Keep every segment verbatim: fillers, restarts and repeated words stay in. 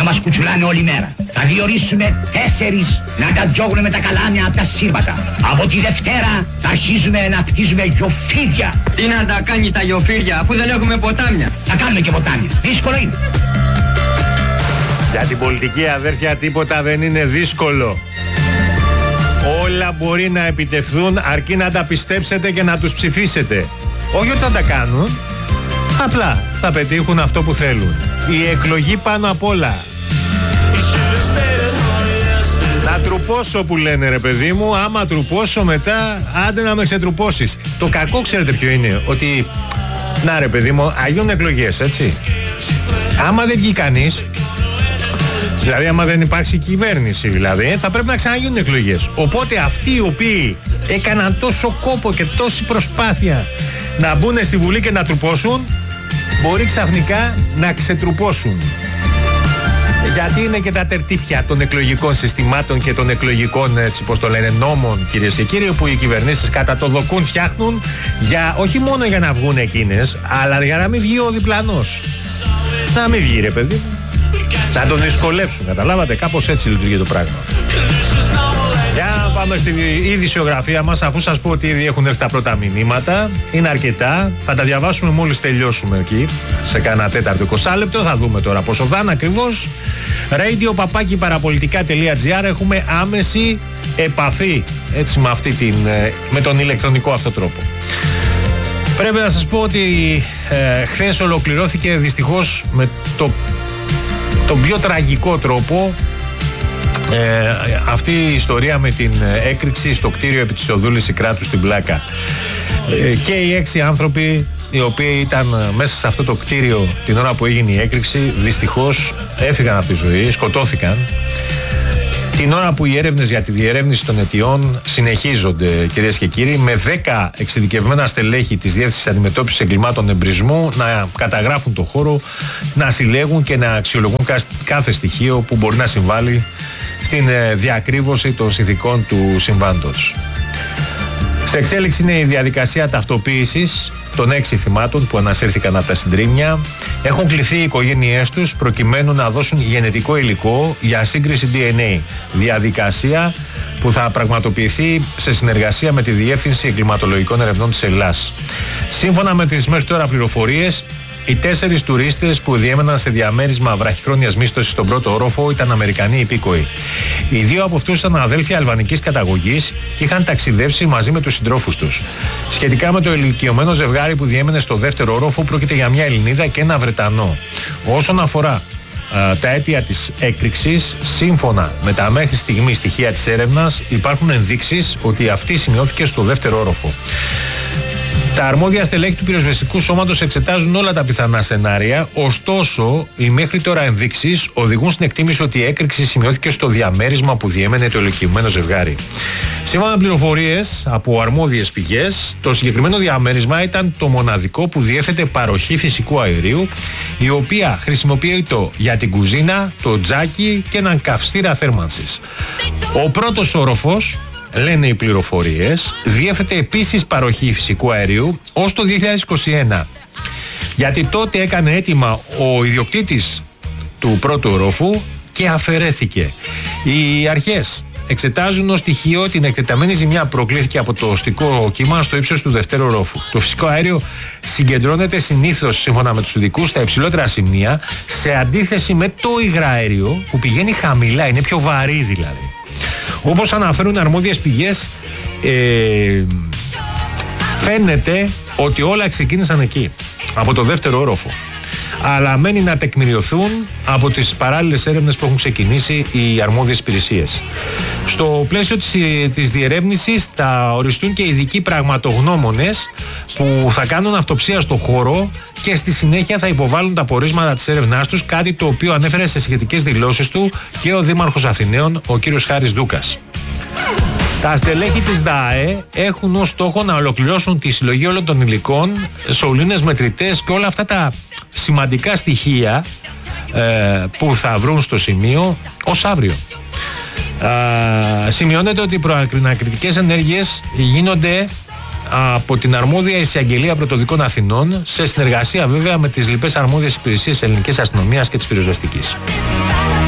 θα μας κουτσουλάνε όλη μέρα. Θα διορίσουμε τέσσερις να τα διώγουν με τα καλάμια από τα σύρματα. Από τη Δευτέρα θα αρχίζουμε να χτίζουμε γιοφύρια. Τι να τα κάνει τα γιοφύρια αφού δεν έχουμε ποτάμια? Θα κάνουμε και ποτάμια. Δύσκολο είναι. Για την πολιτική, αδέρφια, τίποτα δεν είναι δύσκολο. Όλα μπορεί να επιτευχθούν αρκεί να τα πιστέψετε και να τους ψηφίσετε. Όχι όταν τα κάνουν, απλά θα πετύχουν αυτό που θέλουν. Η εκλογή πάνω απ' όλα. Να τρουπώσω που λένε, ρε παιδί μου, άμα τρουπώσω μετά, άντε να με ξετρουπώσεις. Το κακό ξέρετε ποιο είναι? Ότι, να ρε παιδί μου, αγιούν εκλογές, έτσι. Άμα δεν βγει κανείς, δηλαδή άμα δεν υπάρξει κυβέρνηση, δηλαδή, θα πρέπει να ξαναγίνουν εκλογές. Οπότε αυτοί οι οποίοι έκαναν τόσο κόπο και τόση προσπάθεια να μπουν στη Βουλή και να τρουπώσουν, μπορεί ξαφνικά να ξετρουπώσουν. Γιατί είναι και τα τερτύπια των εκλογικών συστημάτων και των εκλογικών, έτσι πώς το λένε, νόμων, κυρίες και κύριοι, που οι κυβερνήσεις κατά το δοκούν φτιάχνουν για, όχι μόνο για να βγουν εκείνες, αλλά για να μην βγει ο διπλανός. Να μην βγει, ρε παιδί, να τον δυσκολεύσουν, καταλάβατε, κάπως έτσι λειτουργεί το πράγμα. Για να πάμε στην ειδησιογραφία μας, αφού σας πω ότι ήδη έχουν έρθει τα πρώτα μηνύματα, είναι αρκετά, θα τα διαβάσουμε μόλις τελειώσουμε εκεί, σε κάνα τέταρτο είκοσι λεπτό, θα δούμε τώρα πόσο θα είναι ακριβώς. radio παπάκι παραπολιτικά τελεία τζι άρ, έχουμε άμεση επαφή, έτσι, με, αυτή την, με τον ηλεκτρονικό αυτό τρόπο. Πρέπει να σας πω ότι ε, χθες ολοκληρώθηκε δυστυχώς με το, τον πιο τραγικό τρόπο Ε, αυτή η ιστορία με την έκρηξη στο κτίριο επί της Οδούλης Κράτους στην Πλάκα. Ε, και οι έξι άνθρωποι οι οποίοι ήταν μέσα σε αυτό το κτίριο την ώρα που έγινε η έκρηξη, δυστυχώς έφυγαν από τη ζωή, σκοτώθηκαν. Την ώρα που οι έρευνες για τη διερεύνηση των αιτιών συνεχίζονται, κυρίες και κύριοι, με δέκα εξειδικευμένα στελέχη της Διεύθυνσης Αντιμετώπισης Εγκλημάτων Εμπρισμού να καταγράφουν το χώρο, να συλλέγουν και να αξιολογούν κάθε στοιχείο που μπορεί να συμβάλλει στην διακρύβωση των συνθηκών του συμβάντος. Σε εξέλιξη είναι η διαδικασία ταυτοποίησης των έξι θυμάτων που ανασύρθηκαν από τα συντρίμμια. Έχουν κληθεί οι οικογένειές τους προκειμένου να δώσουν γενετικό υλικό για σύγκριση ντι εν έι. Διαδικασία που θα πραγματοποιηθεί σε συνεργασία με τη Διεύθυνση Εγκληματολογικών Ερευνών της Ελλάς. Σύμφωνα με τις μέχρι τώρα πληροφορίες, οι τέσσερις τουρίστες που διέμεναν σε διαμέρισμα βραχυχρόνιας μίσθωσης στον πρώτο όροφο ήταν Αμερικανοί υπήκοοι. Οι δύο από αυτούς ήταν αδέλφια αλβανικής καταγωγής και είχαν ταξιδέψει μαζί με τους συντρόφους τους. Σχετικά με το ηλικιωμένο ζευγάρι που διέμενε στο δεύτερο όροφο, πρόκειται για μια Ελληνίδα και ένα Βρετανό. Όσον αφορά α, τα αίτια της έκρηξης, σύμφωνα με τα μέχρι στιγμή στοιχεία της έρευνας, υπάρχουν ενδείξεις ότι αυτή σημειώθηκε στο δεύτερο όροφο. Τα αρμόδια στελέχη του πυροσβεστικού σώματος εξετάζουν όλα τα πιθανά σενάρια, ωστόσο οι μέχρι τώρα ενδείξεις οδηγούν στην εκτίμηση ότι η έκρηξη σημειώθηκε στο διαμέρισμα που διέμενε το ηλικιωμένο ζευγάρι. Σύμφωνα με πληροφορίες από αρμόδιες πηγές, το συγκεκριμένο διαμέρισμα ήταν το μοναδικό που διέθετε παροχή φυσικού αερίου, η οποία χρησιμοποιείται για την κουζίνα, το τζάκι και έναν καυστήρα θέρμανσης. Ο πρώτος όροφος, λένε οι πληροφορίες, διέθετε επίσης παροχή φυσικού αερίου ως το δύο χιλιάδες είκοσι ένα. Γιατί τότε έκανε αίτημα ο ιδιοκτήτης του πρώτου ορόφου και αφαιρέθηκε. Οι αρχές εξετάζουν ως στοιχείο την εκτεταμένη ζημιά που προκλήθηκε από το οστικό κύμα στο ύψος του δευτέρου ορόφου. Το φυσικό αέριο συγκεντρώνεται συνήθως, σύμφωνα με τους ειδικούς, στα υψηλότερα σημεία, σε αντίθεση με το υγραέριο που πηγαίνει χαμηλά, είναι πιο βαρύ δηλαδή. Όπως αναφέρουν αρμόδιες πηγές, ε, φαίνεται ότι όλα ξεκίνησαν εκεί, από το δεύτερο όροφο. Αλλά μένει να τεκμηριωθούν από τις παράλληλες έρευνες που έχουν ξεκινήσει οι αρμόδιες υπηρεσίες. Στο πλαίσιο της, της διερεύνησης θα οριστούν και ειδικοί πραγματογνώμονες που θα κάνουν αυτοψία στο χώρο και στη συνέχεια θα υποβάλουν τα πορίσματα της έρευνάς τους, κάτι το οποίο ανέφερε σε σχετικές δηλώσεις του και ο Δήμαρχος Αθηναίων, ο κύριος Χάρης Δούκας. Τα στελέχη της ΔΑΕ έχουν ως στόχο να ολοκληρώσουν τη συλλογή όλων των υλικών, σωλήνες, μετρητές και όλα αυτά τα σημαντικά στοιχεία ε, που θα βρουν στο σημείο ως αύριο. Ε, σημειώνεται ότι οι προανακριτικές ενέργειες γίνονται από την αρμόδια εισαγγελία πρωτοδικών Αθηνών, σε συνεργασία βέβαια με τις λοιπές αρμόδιες υπηρεσίες ελληνικής αστυνομίας και της πυροσβεστικής.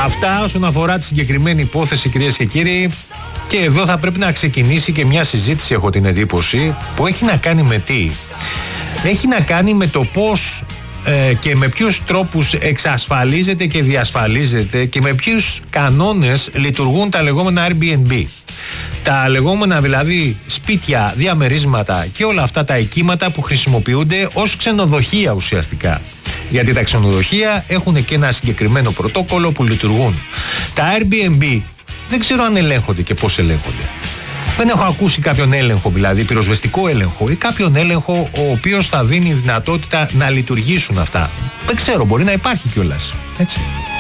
Αυτά όσον αφορά τη συγκεκριμένη υπόθεση, κυρίες και κύριοι. Και εδώ θα πρέπει να ξεκινήσει και μια συζήτηση, έχω την εντύπωση, που έχει να κάνει με τι? Έχει να κάνει με το πώς ε, και με ποιους τρόπους εξασφαλίζεται και διασφαλίζεται και με ποιους κανόνες λειτουργούν τα λεγόμενα Airbnb. Τα λεγόμενα δηλαδή σπίτια, διαμερίσματα και όλα αυτά τα οικίματα που χρησιμοποιούνται ως ξενοδοχεία ουσιαστικά. Γιατί τα ξενοδοχεία έχουν και ένα συγκεκριμένο πρωτόκολλο που λειτουργούν. Τα Airbnb δεν ξέρω αν ελέγχονται και πώς ελέγχονται. Δεν έχω ακούσει κάποιον έλεγχο, δηλαδή πυροσβεστικό έλεγχο ή κάποιον έλεγχο ο οποίος θα δίνει δυνατότητα να λειτουργήσουν αυτά. Δεν ξέρω, μπορεί να υπάρχει κιόλας. Έτσι.